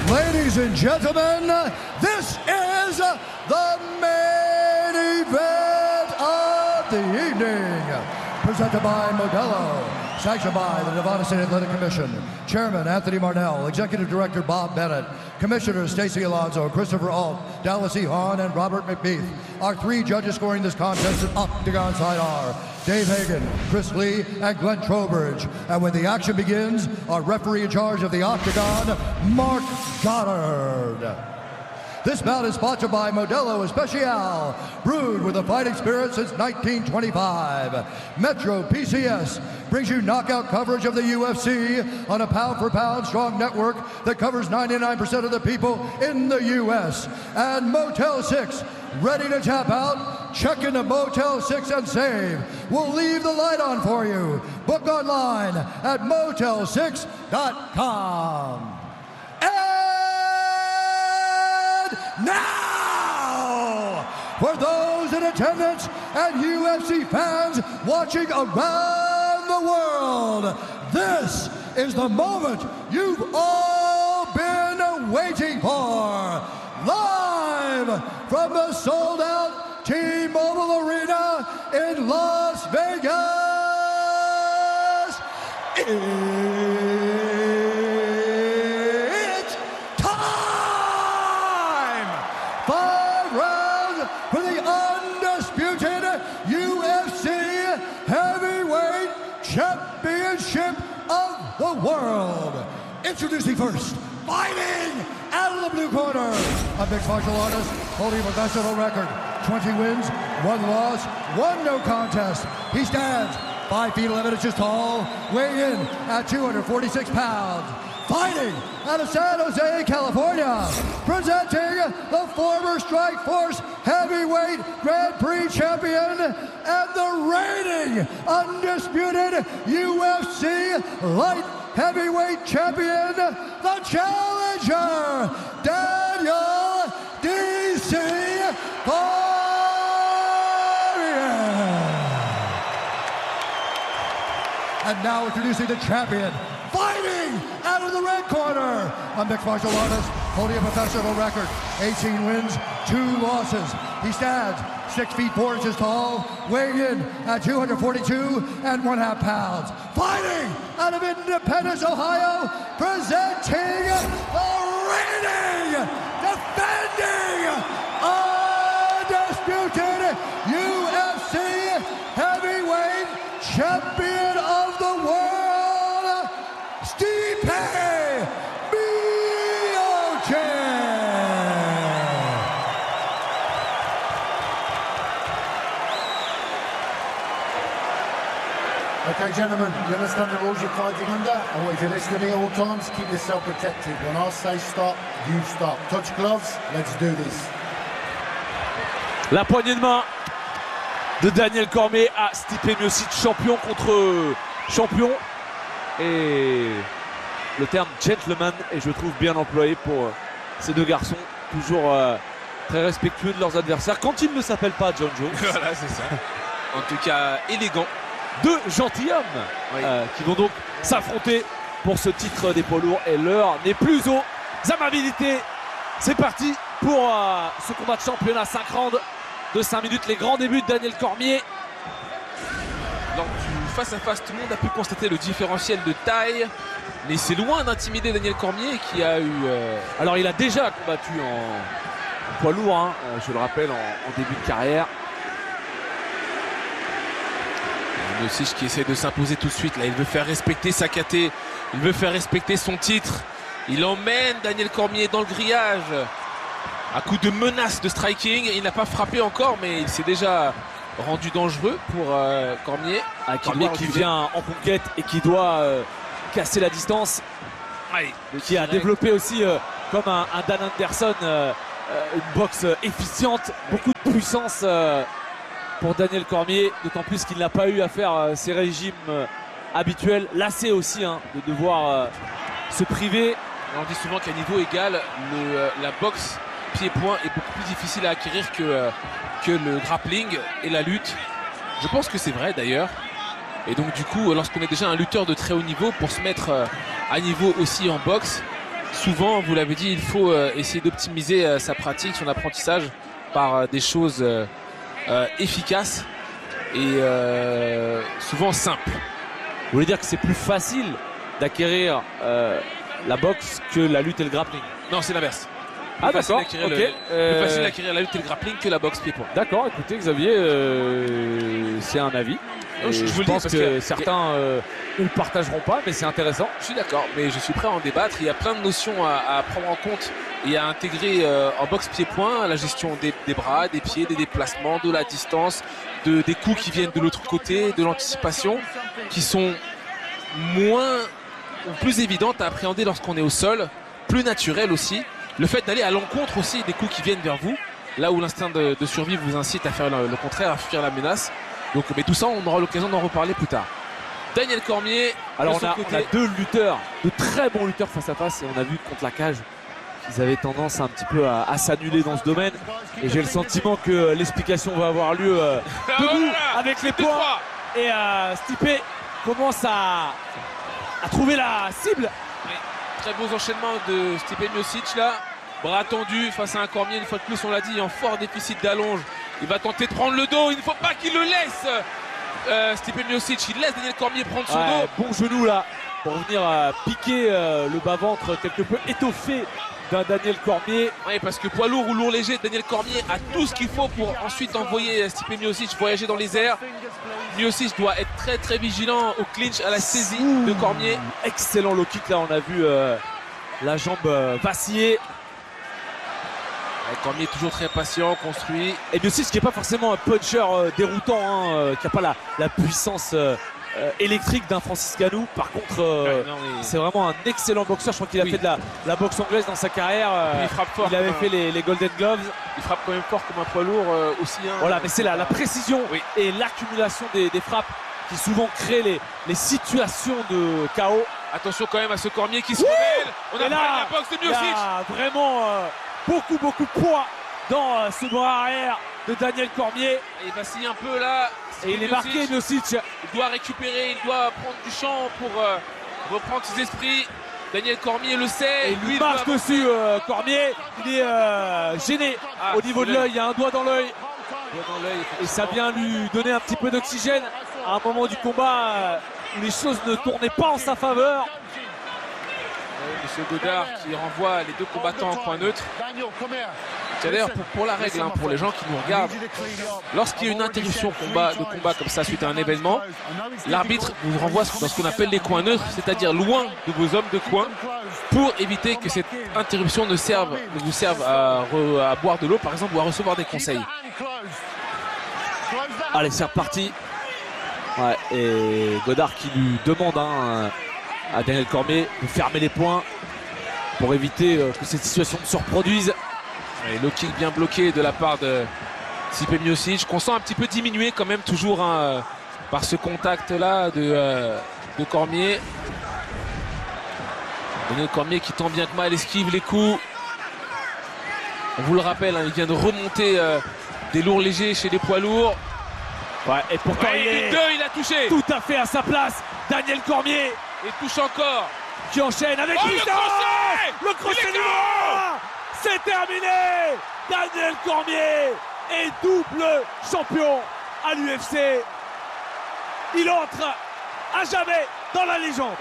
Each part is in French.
Ladies and gentlemen, this is the main event of the evening. Presented by Modelo, sanctioned by the Nevada State Athletic Commission. Chairman Anthony Marnell, Executive Director Bob Bennett, Commissioners Stacey Alonso, Christopher Alt, Dallas E. Hahn, and Robert McBeath. Our three judges scoring this contest at Octagon side are Dave Hagan, Chris Lee, and Glenn Trowbridge. And when the action begins, our referee in charge of the Octagon, Mark Goddard. This bout is sponsored by Modelo Especial, brewed with a fighting spirit since 1925. Metro PCS brings you knockout coverage of the UFC on a pound-for-pound strong network that covers 99% of the people in the U.S. And Motel 6, ready to tap out? Check into Motel 6 and save. We'll leave the light on for you. Book online at motel6.com. Now, for those in attendance and UFC fans watching around the world, this is the moment you've all been waiting for. Live from the sold-out T-Mobile Arena in Las Vegas, it's time! 5 rounds for the undisputed UFC Heavyweight Championship of the world. Introducing first, fighting out of the blue corner, a mixed martial artist holding a professional record, 20 wins, 1 loss, 1 no contest. He stands 5 feet 11 inches tall, weighing in at 246 pounds. Fighting out of San Jose, California, presenting the former Strikeforce Heavyweight Grand Prix champion and the reigning undisputed UFC Light Heavyweight champion, the challenger, Daniel D.C. Cormier. And now introducing the champion, fighting out of the red corner, a mixed martial artist holding a professional record, 18 wins, 2 losses. He stands 6 feet 4 inches tall, weighing in at 242 1/2 pounds. Fighting out of Independence, Ohio, presenting the reigning, defending, undisputed UFC Heavyweight Champion of the world, Stipe Miocic. Okay, gentlemen, you understand the rules you're fighting under? I want you to listen to me at all times. Keep yourself protected. When I say stop, you stop. Touch gloves. Let's do this. La poignée de main de Daniel Cormier à Stipe Miocic, champion contre champion. Et le terme gentleman est, je trouve, bien employé pour ces deux garçons, toujours très respectueux de leurs adversaires quand ils ne s'appellent pas John Jones. Voilà, c'est ça. En tout cas, élégant. Deux gentilshommes qui vont donc s'affronter pour ce titre des poids lourds. Et l'heure n'est plus aux amabilités. C'est parti pour ce combat de championnat, 5 rounds de 5 minutes. Les grands débuts de Daniel Cormier. Lors du face-à-face, tout le monde a pu constater le différentiel de taille. Mais c'est loin d'intimider Daniel Cormier qui a eu... Alors il a déjà combattu en poids lourd, hein, je le rappelle, en début de carrière. Miocic qui essaie de s'imposer tout de suite. Là, il veut faire respecter sa KT. Il veut faire respecter son titre. Il emmène Daniel Cormier dans le grillage. À coup de menace de striking. Il n'a pas frappé encore, mais il s'est déjà rendu dangereux pour Cormier. Cormier qui vient en conquête et qui doit casser la distance. Qui a développé aussi, comme un Dan Anderson, une boxe efficiente. Beaucoup de puissance pour Daniel Cormier, d'autant plus qu'il n'a pas eu à faire ses régimes habituels. Lassé aussi de devoir se priver. On dit souvent qu'à niveau égal, la boxe pied-point est beaucoup plus difficile à acquérir que le grappling et la lutte. Je pense que c'est vrai d'ailleurs. Et donc du coup, lorsqu'on est déjà un lutteur de très haut niveau, pour se mettre à niveau aussi en boxe, souvent, vous l'avez dit, il faut essayer d'optimiser sa pratique, son apprentissage par des choses efficaces et souvent simples. Vous voulez dire que c'est plus facile d'acquérir la boxe que la lutte et le grappling? Non, c'est l'inverse. Ah Plus facile d'accord, d'acquérir ok. plus facile d'acquérir la lutte et le grappling que la boxe pied-point. D'accord, écoutez Xavier, c'est un avis. Non, Et je vous je le dis pense parce que que certains ne le partageront pas, mais c'est intéressant. Je suis d'accord, mais je suis prêt à en débattre. Il y a plein de notions à prendre en compte et à intégrer en boxe pied-point, la gestion des bras, des pieds, des déplacements, de la distance, des coups qui viennent de l'autre côté, de l'anticipation, qui sont moins ou plus évidentes à appréhender lorsqu'on est au sol, plus naturelles aussi. Le fait d'aller à l'encontre aussi des coups qui viennent vers vous, là où l'instinct de survie vous incite à faire le contraire, à fuir la menace. Donc, mais tout ça, on aura l'occasion d'en reparler plus tard. Daniel Cormier, Alors de son on a côté. deux lutteurs, de très bons lutteurs face à face, et on a vu contre la cage qu'ils avaient tendance un petit peu à s'annuler dans ce domaine. Et j'ai le sentiment que l'explication va avoir lieu debout voilà, avec les deux, poings. trois. Et Stipe commence à trouver la cible. Très beaux enchaînements de Stipe Miocic là. Bras tendu face à un Cormier, une fois de plus on l'a dit, en fort déficit d'allonge. Il va tenter de prendre le dos, il ne faut pas qu'il le laisse. Stipe Miocic, il laisse Daniel Cormier prendre son Ouais, dos. bon genou là pour venir piquer le bas-ventre quelque peu étoffé d'un Daniel Cormier. Oui, parce que poids lourd ou lourd léger, Daniel Cormier a tout ce qu'il faut pour ensuite envoyer Stipe Miocic voyager dans les airs. Miocic doit être très très vigilant au clinch, à la saisie de Cormier. Excellent low kick là, on a vu la jambe vaciller. Cormier toujours très patient, construit. Et Miocic qui n'est pas forcément un puncher déroutant, hein, qui n'a pas la puissance électrique d'un Francis Ngannou. Par contre, c'est vraiment un excellent boxeur. Je crois qu'il a fait de la boxe anglaise dans sa carrière. Il frappe fort. Il avait fait les Golden Gloves. Il frappe quand même fort comme un poids lourd aussi. Hein. Voilà, mais c'est la précision et l'accumulation des frappes qui souvent créent les situations de chaos. Attention quand même à ce Cormier qui se révèle. On a la boxe de Il y Miocic. a vraiment beaucoup de poids dans ce bras arrière de Daniel Cormier. Il vacille un peu là. Et il est marqué Miocic. Il doit récupérer, il doit prendre du champ pour reprendre ses esprits. Daniel Cormier le sait. Et lui marche dessus Cormier. Il est gêné au niveau de l'œil. Il y a un doigt dans l'œil. Et ça vient lui donner un petit peu d'oxygène à un moment du combat où les choses ne tournaient pas en sa faveur. Monsieur Godard qui renvoie les deux combattants en coin neutre. C'est d'ailleurs pour la règle, hein, pour les gens qui nous regardent, lorsqu'il y a une interruption de combat comme ça suite à un événement, l'arbitre vous renvoie dans ce qu'on appelle les coins neutres, c'est-à-dire loin de vos hommes de coin, pour éviter que cette interruption ne vous serve à boire de l'eau par exemple ou à recevoir des conseils. Allez, c'est reparti. Ouais, et Godard qui lui demande à Daniel Cormier de fermer les poings pour éviter que cette situation ne se reproduise. Et le kick bien bloqué de la part de Stipe Miocic, qu'on sent un petit peu diminué quand même toujours hein, par ce contact là de Cormier. Daniel Cormier qui tant bien que mal esquive les coups. On vous le rappelle, hein, il vient de remonter des lourds légers chez les poids lourds. Ouais, et pourtant il a touché tout à fait à sa place. Daniel Cormier et touche encore. Qui enchaîne avec le crochet numéro 1. C'est terminé. Daniel Cormier est double champion à l'UFC. Il entre à jamais dans la légende.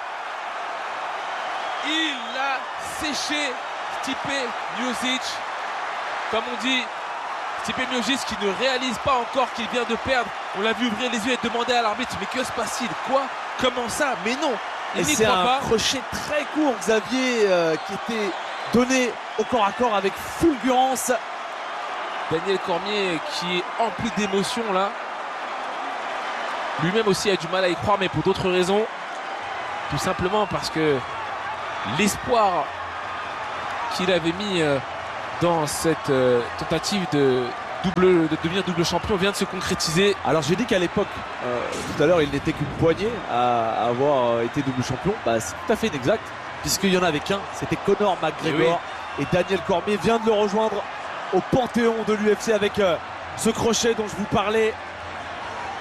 Il a séché Stipe Miocic. Comme on dit, Stipe Miocic qui ne réalise pas encore qu'il vient de perdre. On l'a vu ouvrir les yeux et demander à l'arbitre, mais que se passe-t-il? Quoi? Comment ça? Mais non, il n'y c'est croit un pas. crochet très court, Xavier, qui était donné au corps à corps avec fulgurance. Daniel Cormier qui est empli d'émotions là. Lui-même aussi a du mal à y croire, mais pour d'autres raisons. Tout simplement parce que l'espoir qu'il avait mis dans cette tentative de devenir double champion vient de se concrétiser. Alors j'ai dit qu'à l'époque, tout à l'heure, il n'était qu'une poignée à avoir été double champion. Bah, c'est tout à fait inexact, puisqu'il n'y en avait qu'un, c'était Conor McGregor. Et Daniel Cormier vient de le rejoindre au panthéon de l'UFC avec ce crochet dont je vous parlais.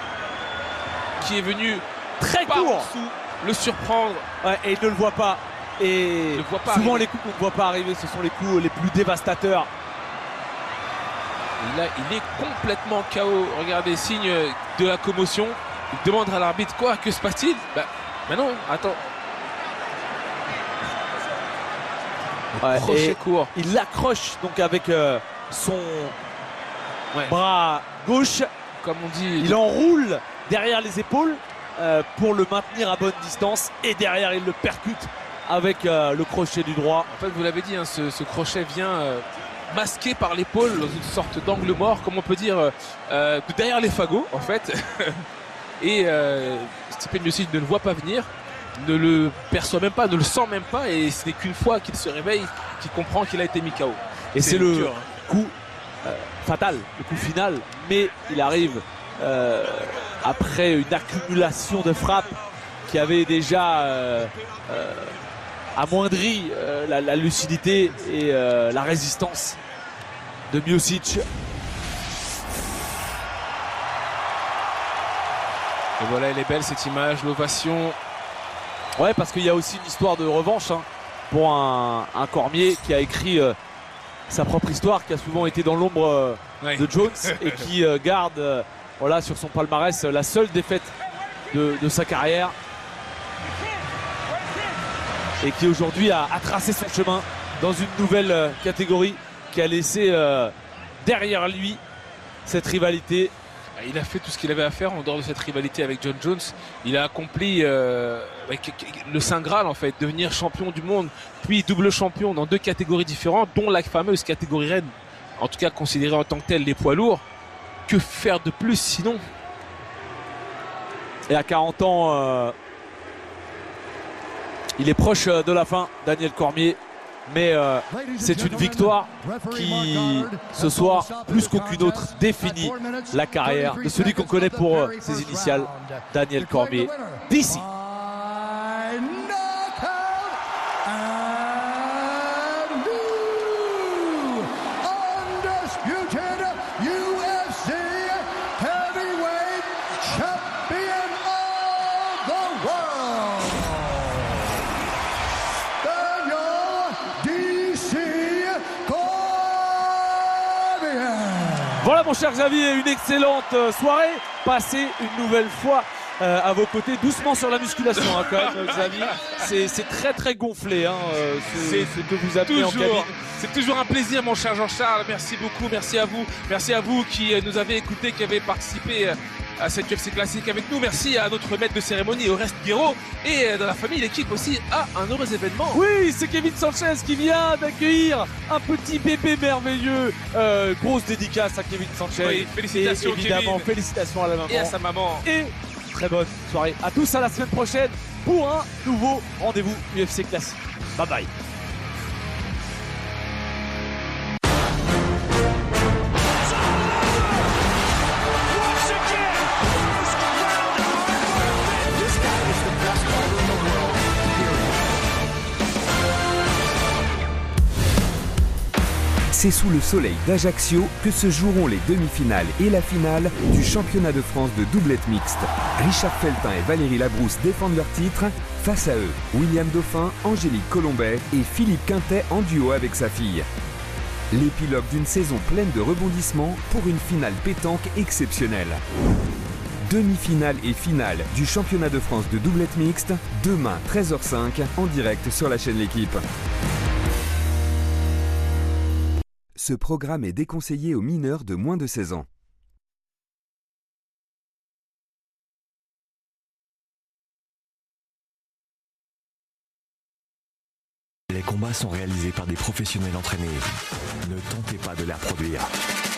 Qui est venu très court, le surprendre. Ouais, et il ne le voit pas. Et le voit pas souvent arriver. les coups qu'on ne voit pas arriver, ce sont les coups les plus dévastateurs. Et là, il est complètement KO. Regardez, signe de la commotion. Il demande à l'arbitre quoi? Que se passe-t-il? Mais non, attends. Ouais, Crochet et court. il l'accroche donc avec son Ouais. bras gauche. Comme on dit. Il enroule derrière les épaules pour le maintenir à bonne distance. Et derrière, il le percute avec le crochet du droit. En fait, vous l'avez dit, hein, ce crochet vient masqué par l'épaule dans une sorte d'angle mort, comme on peut dire, derrière les fagots, en fait. Et Stipe Miocic ne le voit pas venir, ne le perçoit même pas, ne le sent même pas. Et ce n'est qu'une fois qu'il se réveille qu'il comprend qu'il a été mis KO. Et c'est le dur, hein. coup fatal, le coup final. Mais il arrive après une accumulation de frappes qui avait déjà amoindri la lucidité et la résistance de Miocic. Et voilà, elle est belle cette image, l'ovation. Ouais, parce qu'il y a aussi une histoire de revanche hein, pour un Cormier qui a écrit sa propre histoire, qui a souvent été dans l'ombre Ouais. de Jones et qui garde voilà, sur son palmarès la seule défaite de sa carrière. Et qui aujourd'hui a tracé son chemin dans une nouvelle catégorie qui a laissé derrière lui cette rivalité. Il a fait tout ce qu'il avait à faire en dehors de cette rivalité avec John Jones. Il a accompli le Saint Graal en fait, devenir champion du monde, puis double champion dans 2 catégories différentes, dont la fameuse catégorie reine, en tout cas considérée en tant que telle les poids lourds. Que faire de plus sinon? Et à 40 ans, il est proche de la fin, Daniel Cormier. Mais c'est une victoire qui, ce soir, plus qu'aucune autre, définit la carrière de celui qu'on connaît pour ses initiales, Daniel Cormier, d'ici. Voilà mon cher Xavier, une excellente soirée passée une nouvelle fois à vos côtés, doucement sur la musculation hein, quand même Xavier, c'est très très gonflé hein, ce que vous amenez en cabine. C'est toujours un plaisir mon cher Jean-Charles, merci beaucoup, merci à vous qui nous avez écoutés, qui avez participé à cette UFC classique avec nous. Merci à notre maître de cérémonie, Oreste Guiraud, et dans la famille, l'équipe aussi a un heureux événement. Oui, c'est Kevin Sanchez qui vient d'accueillir un petit bébé merveilleux. Grosse dédicace à Kevin Sanchez. Oui, félicitations et évidemment, Kevin. félicitations à la maman. Et à sa maman. Et très bonne soirée à tous, à la semaine prochaine pour un nouveau rendez-vous UFC classique. Bye bye. C'est sous le soleil d'Ajaccio que se joueront les demi-finales et la finale du championnat de France de doublette mixte. Richard Feltin et Valérie Labrousse défendent leur titre. Face à eux, William Dauphin, Angélique Colombet et Philippe Quintet en duo avec sa fille. L'épilogue d'une saison pleine de rebondissements pour une finale pétanque exceptionnelle. Demi-finale et finale du championnat de France de doublette mixte, demain 13h05 en direct sur la chaîne L'Équipe. Ce programme est déconseillé aux mineurs de moins de 16 ans. Les combats sont réalisés par des professionnels entraînés. Ne tentez pas de les reproduire.